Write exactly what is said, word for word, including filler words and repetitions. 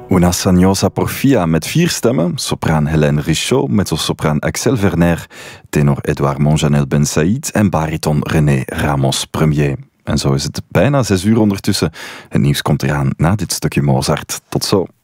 Una Sagnosa Porfia met vier stemmen, sopraan Hélène Richaud, mezzosopraan Axel Verner, tenor Edouard Monjanel Ben Saïd en bariton René Ramos Premier. En zo is het bijna zes uur ondertussen. Het nieuws komt eraan na dit stukje Mozart. Tot zo.